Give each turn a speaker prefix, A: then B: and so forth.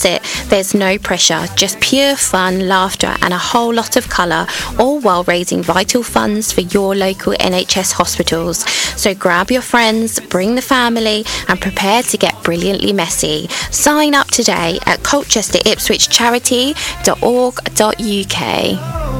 A: it. There's no pressure, just pure fun, laughter and a whole lot of colour, all while raising vital funds for your local NHS hospitals. So grab your friends, bring the family and prepare to get brilliantly messy. Sign up today at colchesteripswichcharity.org.uk.